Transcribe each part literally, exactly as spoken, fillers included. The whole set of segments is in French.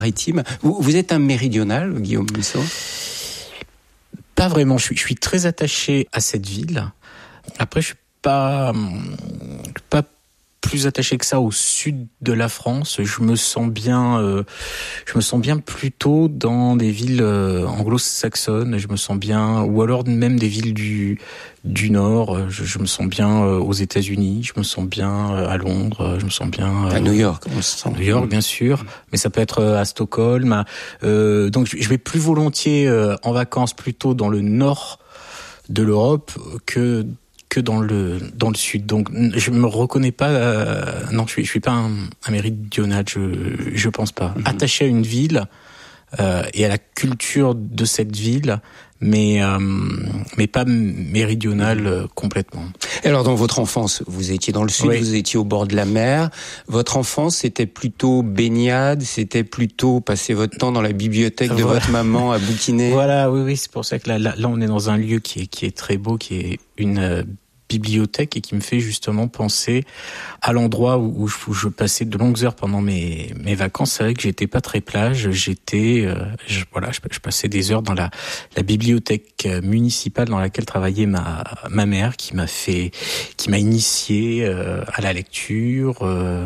maritime. Vous, vous êtes un méridional, Guillaume Musso ? Pas vraiment. Je suis, je suis très attaché à cette ville. Après, je suis pas, pas plus attaché que ça au sud de la France. Je me sens bien, euh, je me sens bien plutôt dans des villes euh, anglo-saxonnes. Je me sens bien, ou alors même des villes du du Nord. Je, je me sens bien euh, aux États-Unis. Je me sens bien euh, à Londres. Je me sens bien euh, à New York. On se sent. New York, bien sûr, mais ça peut être euh, à Stockholm. À, euh, donc, je vais plus volontiers euh, en vacances plutôt dans le nord de l'Europe que que dans le dans le sud. Donc je me reconnais pas euh, non je suis je suis pas un, un méridional, je je pense pas. Mm-hmm. Attaché à une ville euh, et à la culture de cette ville, mais euh, mais pas méridional euh, complètement. Et alors dans votre enfance, vous étiez dans le sud, oui. Vous étiez au bord de la mer. Votre enfance, c'était plutôt baignade, c'était plutôt passer votre temps dans la bibliothèque de voilà. votre maman à bouquiner. Voilà, oui oui, c'est pour ça que là, là là on est dans un lieu qui est qui est très beau, qui est une euh, bibliothèque et qui me fait justement penser à l'endroit où, où, je, où je passais de longues heures pendant mes mes vacances. C'est vrai que j'étais pas très plage, j'étais euh, je, voilà, je, je passais des heures dans la la bibliothèque municipale dans laquelle travaillait ma ma mère, qui m'a fait qui m'a initié euh, à la lecture euh,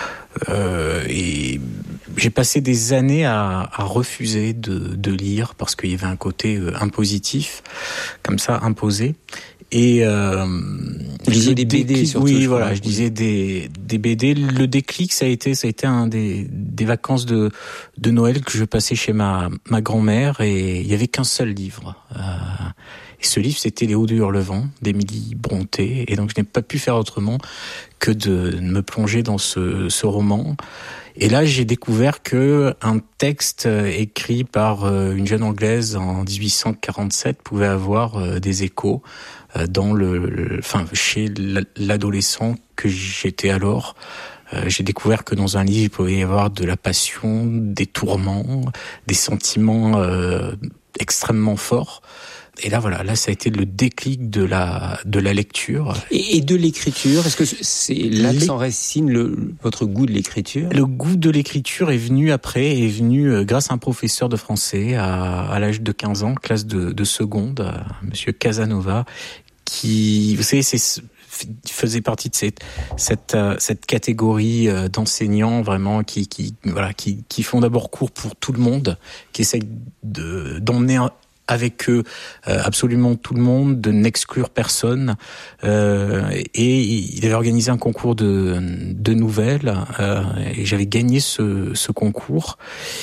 euh, et j'ai passé des années à, à refuser de de lire parce qu'il y avait un côté euh, impositif comme ça imposé. Et euh, vous lisez des B D déclic, surtout. Oui, je voilà, crois. je disais des des B D. Le déclic, ça a été ça a été un des des vacances de de Noël que je passais chez ma ma grand-mère et il y avait qu'un seul livre. Euh, et ce livre, c'était Les Hauts de Hurlevent d'Émilie Brontë. Et donc, je n'ai pas pu faire autrement que de me plonger dans ce ce roman. Et là, j'ai découvert que un texte écrit par une jeune Anglaise en dix-huit cent quarante-sept pouvait avoir des échos dans le, le enfin, chez l'adolescent que j'étais alors. J'ai découvert que dans un livre, il pouvait y avoir de la passion, des tourments, des sentiments euh, extrêmement forts. Et là, voilà, là, ça a été le déclic de la de la lecture et, et de l'écriture. Est-ce que c'est là que s'enracine le votre goût de l'écriture ? Le goût de l'écriture est venu après, est venu grâce à un professeur de français à, à l'âge de quinze ans, classe de, de seconde, Monsieur Casanova, qui, vous savez, c'est faisait partie de cette cette cette catégorie d'enseignants vraiment qui qui voilà qui qui font d'abord cours pour tout le monde, qui essayent de d'emmener un, avec eux euh, absolument tout le monde, de n'exclure personne. Euh, et il avait organisé un concours de, de nouvelles euh, et j'avais gagné ce, ce concours.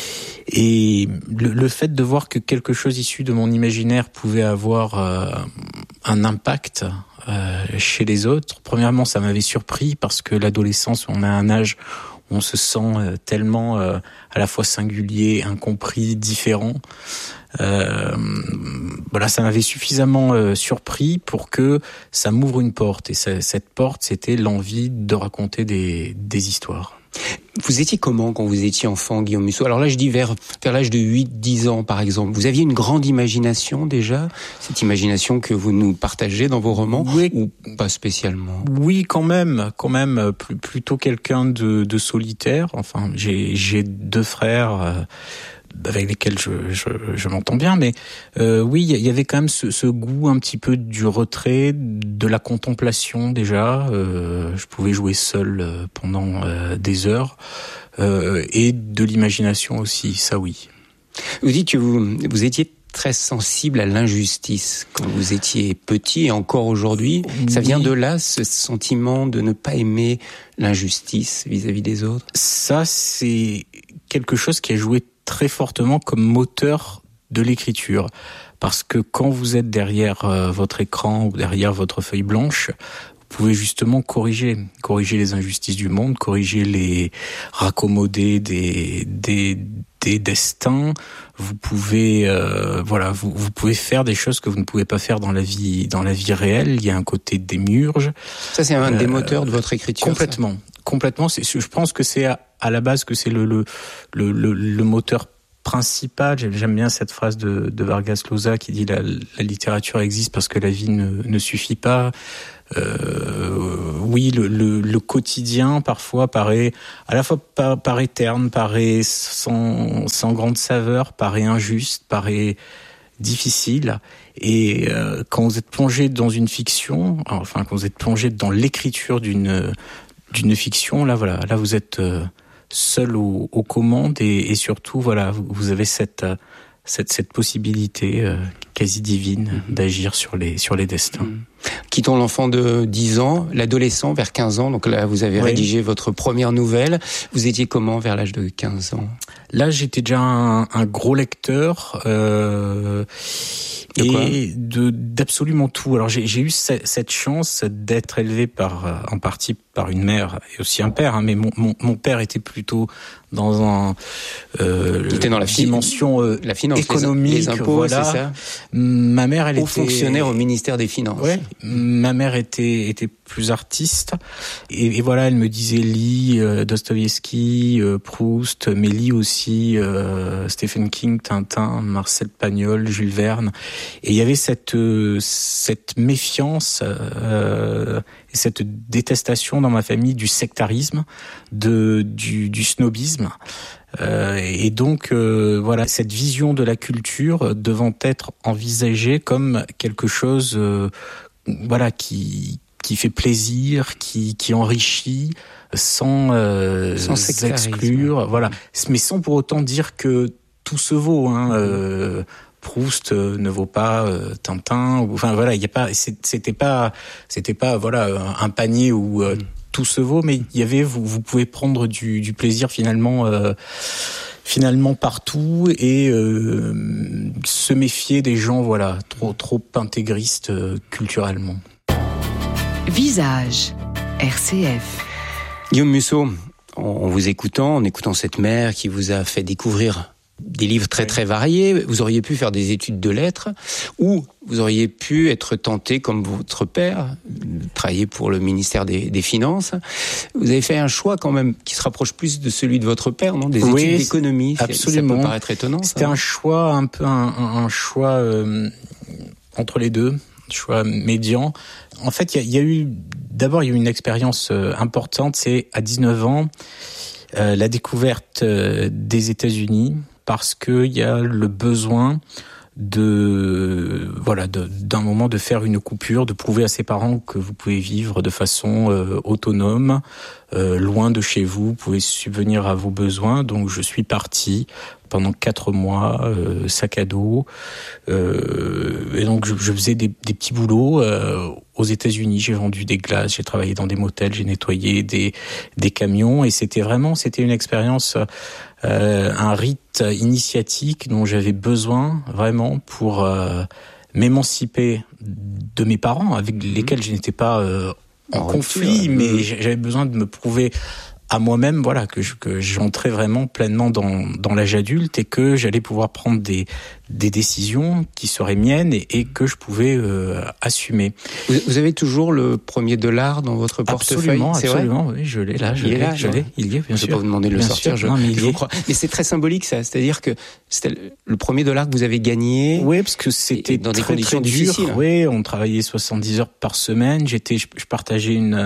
Et le, le fait de voir que quelque chose issu de mon imaginaire pouvait avoir euh, un impact euh, chez les autres, premièrement, ça m'avait surpris parce que l'adolescence, on a un âge où on se sent tellement euh, à la fois singulier, incompris, différent. Euh, voilà, ça m'avait suffisamment euh, surpris pour que ça m'ouvre une porte. Et ça, cette porte, c'était l'envie de raconter des, des histoires. Vous étiez comment quand vous étiez enfant, Guillaume Musso ? Alors là, je dis vers, vers l'âge de huit dix ans, par exemple. Vous aviez une grande imagination déjà ? Cette imagination que vous nous partagez dans vos romans ? Oui. Ou pas spécialement ? Oui, quand même. Quand même, plus, plutôt quelqu'un de, de solitaire. Enfin, j'ai, j'ai deux frères... Euh, avec lesquels je, je, je m'entends bien, mais euh, oui, il y avait quand même ce, ce goût un petit peu du retrait, de la contemplation déjà. Euh, je pouvais jouer seul pendant euh, des heures euh, et de l'imagination aussi, ça oui. Vous dites que vous, vous étiez très sensible à l'injustice quand vous étiez petit et encore aujourd'hui. Oui. Ça vient de là, ce sentiment de ne pas aimer l'injustice vis-à-vis des autres ? Ça, c'est quelque chose qui a joué très fortement comme moteur de l'écriture. Parce que quand vous êtes derrière euh, votre écran ou derrière votre feuille blanche, vous pouvez justement corriger, corriger les injustices du monde, corriger les raccommoder des, des, des destins. Vous pouvez, euh, voilà, vous, vous pouvez faire des choses que vous ne pouvez pas faire dans la vie, dans la vie réelle. Il y a un côté démiurge. Ça, c'est un euh, des moteurs de votre écriture. Complètement. Ça. Complètement. C'est, je pense que c'est à, à la base que c'est le, le, le, le, le moteur principal, j'aime bien cette phrase de, de Vargas Llosa qui dit la, la littérature existe parce que la vie ne, ne suffit pas. Euh, oui, le, le, le quotidien parfois paraît à la fois paraît terne, paraît sans, sans grande saveur, paraît injuste, paraît difficile. Et euh, quand vous êtes plongé dans une fiction, enfin quand vous êtes plongé dans l'écriture d'une d'une fiction, là voilà, là vous êtes euh, seul aux, aux commandes et, et surtout voilà, vous, vous avez cette cette cette possibilité euh, quasi divine mmh. d'agir sur les sur les destins. Mmh. Quittons l'enfant de dix ans, l'adolescent vers quinze ans. Donc là, vous avez oui. rédigé votre première nouvelle. Vous étiez comment vers l'âge de quinze ans ? Là, j'étais déjà un, un gros lecteur. Euh, de quoi ? et de d'absolument tout. Alors j'ai, j'ai eu cette, cette chance d'être élevé par en partie par une mère et aussi un père, hein, mais mon, mon mon père était plutôt dans un euh, était dans la dimension euh, la finance, économique, les, les impôts, voilà. C'est ça. Ma mère, elle Haut était fonctionnaire au ministère des Finances. Ouais. Ma mère était était plus artiste et, et voilà, elle me disait lis euh, Dostoïevski, euh, Proust, mais lis aussi euh, Stephen King, Tintin, Marcel Pagnol, Jules Verne. Et il y avait cette euh, cette méfiance euh, et cette détestation dans ma famille du sectarisme, de du, du snobisme. Euh, et donc euh, voilà, cette vision de la culture devant être envisagée comme quelque chose euh, voilà qui qui fait plaisir, qui qui enrichit sans euh, sans exclure, voilà, mais sans pour autant dire que tout se vaut, hein. Euh, Proust euh, ne vaut pas euh, Tintin, ou, enfin voilà, il y a pas, c'était pas, c'était pas voilà un panier où euh, mm. tout se vaut, mais il y avait, vous, vous pouvez prendre du, du plaisir finalement, euh, finalement partout et euh, se méfier des gens voilà trop trop intégristes euh, culturellement. Visage, R C F. Guillaume Musso, en vous écoutant, en écoutant cette mère qui vous a fait découvrir des livres très très variés, vous auriez pu faire des études de lettres, ou vous auriez pu être tenté, comme votre père, de travailler pour le ministère des, des Finances. Vous avez fait un choix quand même qui se rapproche plus de celui de votre père, non ? Des oui, études d'économie. Absolument. Ça peut paraître étonnant. C'était ça, un choix, un peu un, un choix euh, entre les deux, choix médian. En fait, il y, y a eu, d'abord, il y a eu une expérience euh, importante, c'est à dix-neuf ans, euh, la découverte euh, des États-Unis, parce que il y a le besoin de voilà de, d'un moment de faire une coupure, de prouver à ses parents que vous pouvez vivre de façon euh, autonome, euh, loin de chez vous, vous pouvez subvenir à vos besoins. Donc je suis parti pendant quatre mois, euh, sac à dos, euh, et donc je, je faisais des, des petits boulots euh, aux États-Unis. J'ai vendu des glaces, j'ai travaillé dans des motels, j'ai nettoyé des des camions, et c'était vraiment c'était une expérience. Euh, un rite initiatique dont j'avais besoin vraiment pour euh, m'émanciper de mes parents avec mmh. lesquels je n'étais pas euh, en, en conflit, rupture, mais mmh. j'avais besoin de me prouver à moi-même, voilà, que, je, que j'entrais vraiment pleinement dans, dans l'âge adulte et que j'allais pouvoir prendre des, des décisions qui seraient miennes et, et que je pouvais euh, assumer. Vous, vous avez toujours le premier dollar dans votre portefeuille ? Absolument, c'est absolument, vrai ? oui, je l'ai là, je il l'ai, est là, je l'ai, il y est, bien je sûr. Je vais pas vous demander de le bien sortir, sûr. je, non, mais je vous crois. Mais c'est très symbolique ça, c'est-à-dire que c'était le premier dollar que vous avez gagné. Oui, parce que c'était dans très, des conditions très dur. difficiles. Oui, on travaillait soixante-dix heures par semaine. J'étais, je, je partageais une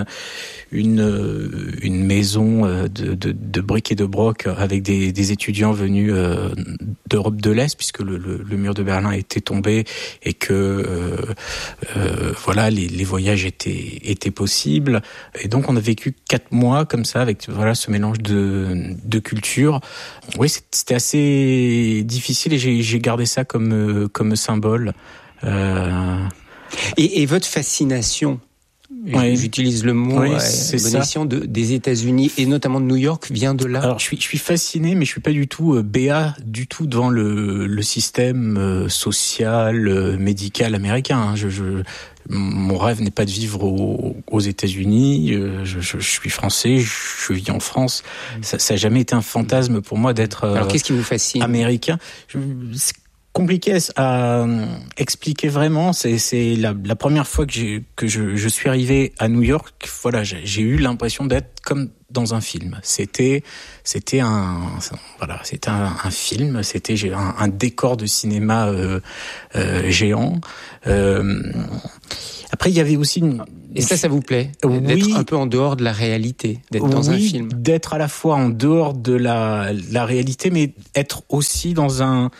une une maison de, de, de briques et de broc avec des, des étudiants venus euh, d'Europe de l'Est, puisque le, le, le mur de Berlin était tombé et que euh, euh, voilà les, les voyages étaient étaient possibles. Et donc on a vécu quatre mois comme ça avec voilà ce mélange de de cultures. Oui, c'était assez difficile et j'ai, j'ai gardé ça comme comme symbole. Euh... Et, et votre fascination. Oui. J'utilise le mot oui, euh, c'est bon escient de, des États-Unis et notamment de New York vient de là. Alors je suis je suis fasciné, mais je suis pas du tout euh, béat du tout devant le le système euh, social euh, médical américain. Hein. Je, je mon rêve n'est pas de vivre aux, aux États-Unis. Euh, je, je, je suis français, je vis en France. Ça, ça a jamais été un fantasme pour moi d'être euh, Alors qu'est-ce qui vous fascine ? Américain. Je, compliqué à expliquer vraiment. C'est, c'est la, la première fois que, j'ai, que je, je suis arrivé à New York. Voilà, j'ai, j'ai eu l'impression d'être comme dans un film. C'était, c'était un, voilà, c'était un, un film. C'était un, un décor de cinéma euh, euh, géant. Euh, après, il y avait aussi une... Et ça, ça vous plaît ? Oui. D'être un peu en dehors de la réalité, d'être oui, dans un film. D'être à la fois en dehors de la, la réalité, mais être aussi dans un,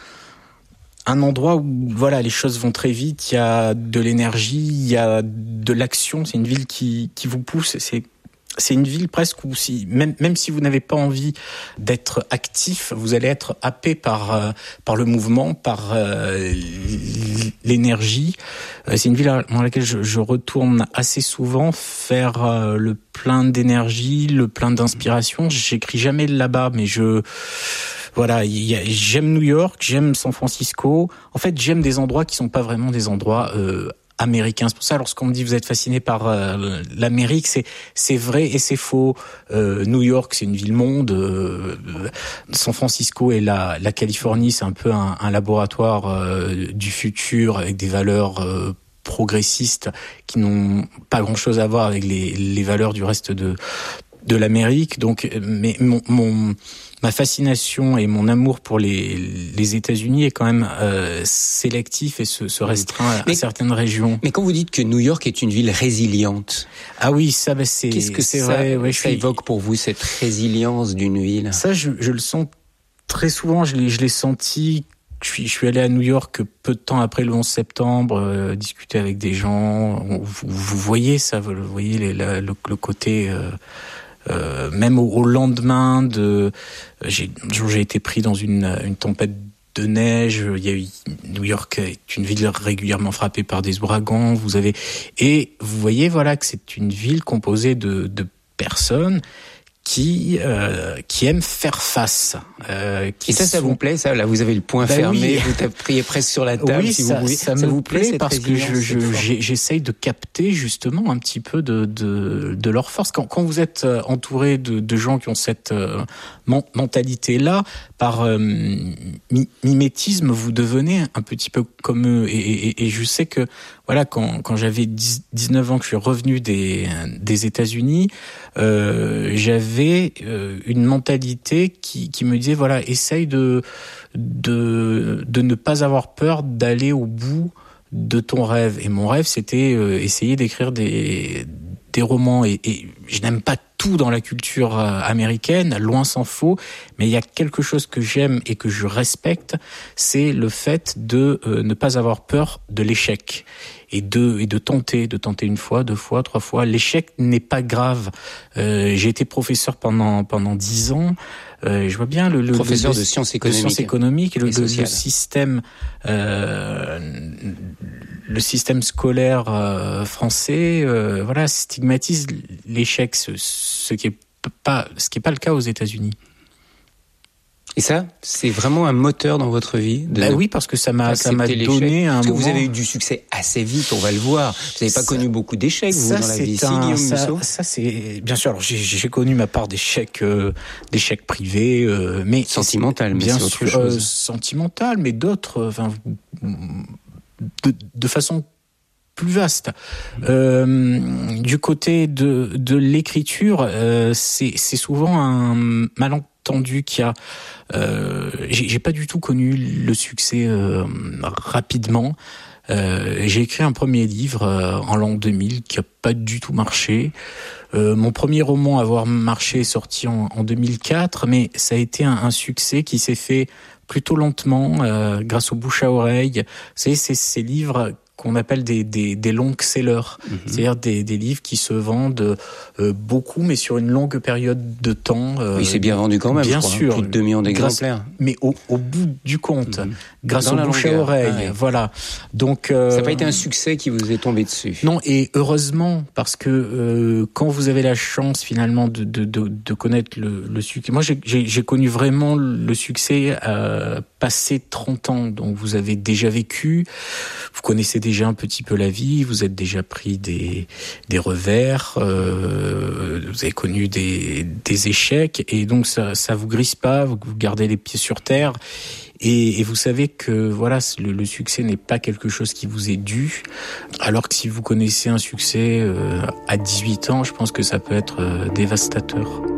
un endroit où, voilà, les choses vont très vite, il y a de l'énergie, il y a de l'action, c'est une ville qui, qui vous pousse, c'est, c'est une ville presque où si, même, même si vous n'avez pas envie d'être actif, vous allez être happé par, euh, par le mouvement, par euh, l'énergie. Euh, c'est une ville dans laquelle je, je retourne assez souvent faire euh, le plein d'énergie, le plein d'inspiration. J'écris jamais là-bas, mais je... Voilà, y a, j'aime New York, j'aime San Francisco. En fait, j'aime des endroits qui sont pas vraiment des endroits... Euh, américain. C'est pour ça, lorsqu'on me dit vous êtes fasciné par euh, l'Amérique, c'est c'est vrai et c'est faux. Euh, New York, c'est une ville-monde. Euh, San Francisco et la la Californie, c'est un peu un, un laboratoire euh, du futur avec des valeurs euh, progressistes qui n'ont pas grand-chose à voir avec les les valeurs du reste de de l'Amérique. Donc, mais mon, mon ma fascination et mon amour pour les les États-Unis est quand même euh, sélectif et se, se restreint mais, à certaines régions. Mais quand vous dites que New York est une ville résiliente, ah oui, ça, bah, c'est qu'est-ce que c'est ça, vrai, ouais, ça évoque pour vous cette résilience d'une ville ? Ça, je, je le sens très souvent. Je l'ai je l'ai senti. Je suis, je suis allé à New York peu de temps après le onze septembre, euh, discuter avec des gens. Vous, vous voyez ça, vous voyez les, la, le, le côté. Euh, Euh, même au, au lendemain de, j'ai, j'ai été pris dans une, une tempête de neige. Il y a eu, New York est une ville régulièrement frappée par des ouragans. Vous avez, et vous voyez, voilà, que c'est une ville composée de, de personnes qui euh, qui aiment faire face. Euh, qui et ça, sont... ça vous plaît, ça ? Là, vous avez le poing ben fermé, oui. vous taperiez presque sur la table, oui, si ça, vous voulez. Ça, ça me vous plaît, plaît parce que je, je, j'ai, j'essaye de capter justement un petit peu de de, de leur force. Quand, quand vous êtes entouré de, de gens qui ont cette euh, mentalité-là, par euh, mi- mimétisme, vous devenez un petit peu comme eux. Et, et, et je sais que voilà, quand, quand j'avais dix-neuf ans, que je suis revenu des, des États-Unis, euh, j'avais euh, une mentalité qui, qui me disait, voilà, essaye de, de, de ne pas avoir peur d'aller au bout de ton rêve. Et mon rêve, c'était euh, essayer d'écrire des, des romans. Et, et je n'aime pas tout dans la culture américaine, loin s'en faut, mais il y a quelque chose que j'aime et que je respecte, c'est le fait de euh, ne pas avoir peur de l'échec et de et de tenter, de tenter une fois, deux fois, trois fois. L'échec n'est pas grave. Euh, j'ai été professeur pendant pendant dix ans. Euh, je vois bien le, le professeur le, de sciences économiques, de sciences économiques et le, et le, le système euh, le système scolaire euh, français, euh, voilà, stigmatise l'échec, ce, ce qui est pas ce qui est pas le cas aux États-Unis. Et ça, c'est vraiment un moteur dans votre vie de bah oui, parce que ça m'a ça m'a donné un parce moment. Que vous avez eu du succès assez vite, on va le voir. Vous n'avez pas ça, connu beaucoup d'échecs vous ça, dans la vie. Un, si, Guillaume ça, Musso ça c'est bien sûr. Alors, j'ai, j'ai connu ma part d'échecs, euh, d'échecs privés, euh, mais sentimental, mais bien c'est autre sûr, chose. Euh, sentimental, mais d'autres, enfin, de, de façon plus vaste. Euh, du côté de de l'écriture, euh, c'est c'est souvent un malentendu qui a. Euh, j'ai, j'ai pas du tout connu le succès euh, rapidement. Euh, j'ai écrit un premier livre euh, en l'an deux mille qui a pas du tout marché. Euh, mon premier roman à avoir marché est sorti en, en deux mille quatre, mais ça a été un, un succès qui s'est fait plutôt lentement euh, grâce au bouche à oreille. Vous savez, c'est ces livres qu'on appelle des, des, des long sellers, mmh. c'est-à-dire des, des livres qui se vendent euh, beaucoup, mais sur une longue période de temps. Euh, oui, c'est bien vendu quand même, bien je crois, sûr, plus de deux millions d'exemplaires. Grâce, mais au, au bout du compte, mmh. grâce Dans au bouche à oreille, ah, ouais. voilà. Donc euh, ça n'a pas été un succès qui vous est tombé dessus. Non, et heureusement, parce que euh, quand vous avez la chance finalement de de de, de connaître le, le succès, moi j'ai, j'ai j'ai connu vraiment le succès euh, passé trente ans, donc vous avez déjà vécu, vous connaissez déjà un petit peu la vie, vous êtes déjà pris des des revers, euh, vous avez connu des des échecs, et donc ça ça vous grise pas, vous gardez les pieds sur terre. Et, et vous savez que voilà, le, le succès n'est pas quelque chose qui vous est dû, alors que si vous connaissez un succès euh, à dix-huit ans, je pense que ça peut être euh, dévastateur.